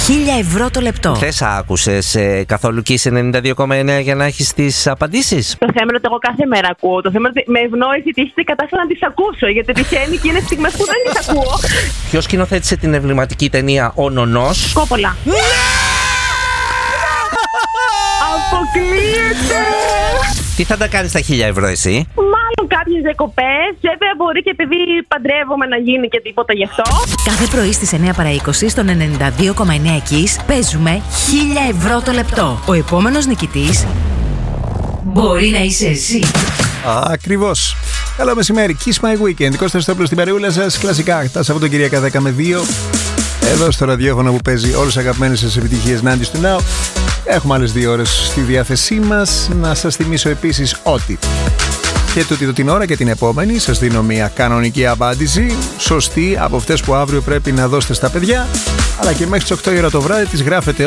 1.000 ευρώ το λεπτό. Χθες άκουσες καθόλου Kiss 92,9 για να έχεις τις απαντήσεις? Το θέμα είναι ότι εγώ κάθε μέρα ακούω. Το θέμα είναι ότι με ευνόησε η τύχη και κατάφερα να τις ακούσω. Γιατί τυχαίνει και είναι στιγμές που δεν τις ακούω. Ποιος σκηνοθέτησε την εμβληματική ταινία Ο Νονός? Κόπολα. Αποκλείεται! Τι θα τα κάνεις τα 1.000 ευρώ εσύ? Μάλλον κάποιες διακοπές. Βέβαια μπορεί και επειδή παντρεύομαι να γίνει και τίποτα γι' αυτό. Κάθε πρωί στις 9 παρά 20 στον 92,9 Kiss παίζουμε 1.000 ευρώ το λεπτό. Ο επόμενος νικητής μπορεί να είσαι εσύ. Ακριβώς. Καλό μεσημέρι. Kiss My Weekend. Κώστας Στόπλος στην παρεούλα σας. Κλασικά. Τα Σαββατοκυριακά 10 με 2. Εδώ στο ραδιόφωνο που παίζει όλες τις αγαπημένες σας επιτυχίες Νάντις του Now. Έχουμε άλλες 2 ώρες στη διάθεσή μας. Να σας θυμίσω επίσης ότι και τούτη την ώρα και την επόμενη σας δίνω μια κανονική απάντηση, σωστή, από αυτές που αύριο πρέπει να δώσετε στα παιδιά, αλλά και μέχρι τις 8 η ώρα το βράδυ τις γράφετε